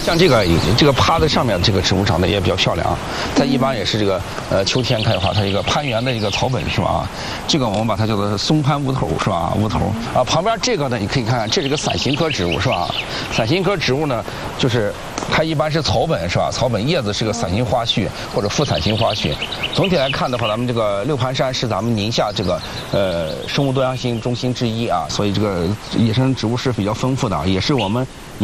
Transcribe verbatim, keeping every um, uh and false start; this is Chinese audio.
像这个这个趴在上面这个植物长得也比较漂亮啊，它一般也是这个呃秋天开花，它一个攀援的一个草本是吧？这个我们把它叫做松攀乌头是吧？乌头啊，旁边这个呢，你可以看看，这是个伞形科植物是吧？伞形科植物呢，就是它一般是草本是吧？草本叶子是个伞形花序或者复伞形花序。总体来看的话，咱们这个六盘山是咱们宁夏这个呃生物多样性中心之一啊，所以这个野生植物是比较丰富的，也是我们。